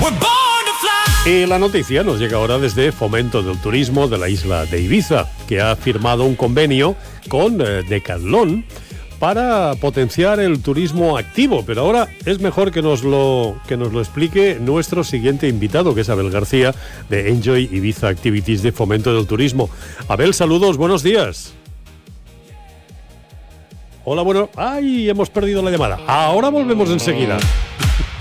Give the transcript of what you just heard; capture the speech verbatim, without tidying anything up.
Y la noticia nos llega ahora desde Fomento del Turismo de la isla de Ibiza, que ha firmado un convenio con eh, Decathlon para potenciar el turismo activo. Pero ahora es mejor que nos lo que nos lo explique nuestro siguiente invitado, que es Abel García, de Enjoy Ibiza Activities de Fomento del Turismo. Abel, saludos, buenos días. Hola, bueno... ¡Ay! Hemos perdido la llamada. Ahora volvemos enseguida.